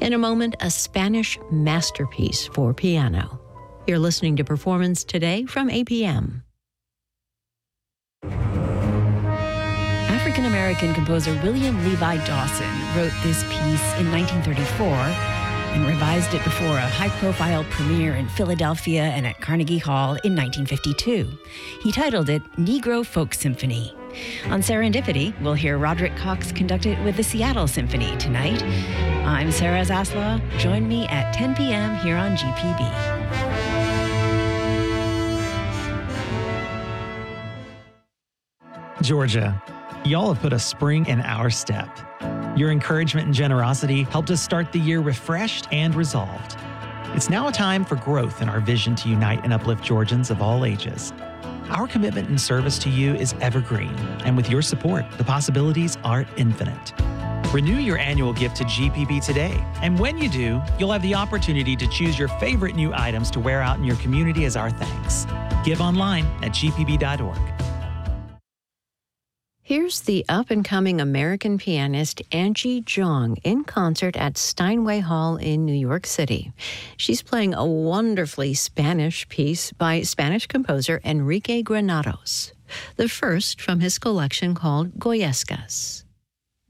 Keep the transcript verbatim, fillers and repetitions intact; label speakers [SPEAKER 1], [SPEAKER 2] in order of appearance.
[SPEAKER 1] In a moment, a Spanish masterpiece for piano. You're listening to Performance Today from A P M.
[SPEAKER 2] African-American composer William Levi Dawson wrote this piece in nineteen thirty-four and revised it before a high-profile premiere in Philadelphia and at Carnegie Hall in nineteen fifty-two. He titled it Negro Folk Symphony. On Serendipity, we'll hear Roderick Cox conduct it with the Seattle Symphony tonight. I'm Sarah Zaslaw. Join me at ten p.m. here on G P B.
[SPEAKER 3] Georgia, y'all have put a spring in our step. Your encouragement and generosity helped us start the year refreshed and resolved. It's now a time for growth in our vision to unite and uplift Georgians of all ages. Our commitment and service to you is evergreen, and with your support, the possibilities are infinite. Renew your annual gift to G P B today, and when you do, you'll have the opportunity to choose your favorite new items to wear out in your community as our thanks. Give online at g p b dot org.
[SPEAKER 1] Here's the up-and-coming American pianist Angie Jong in concert at Steinway Hall in New York City. She's playing a wonderfully Spanish piece by Spanish composer Enrique Granados, the first from his collection called Goyescas.